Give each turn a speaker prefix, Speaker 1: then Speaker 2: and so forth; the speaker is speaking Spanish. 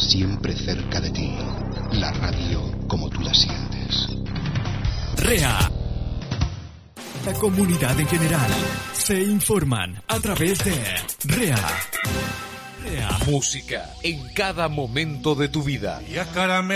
Speaker 1: siempre cerca de ti. La radio como tú la sientes.
Speaker 2: REA. La comunidad en general se informan a través de REA. REA.
Speaker 3: Música en cada momento de tu vida.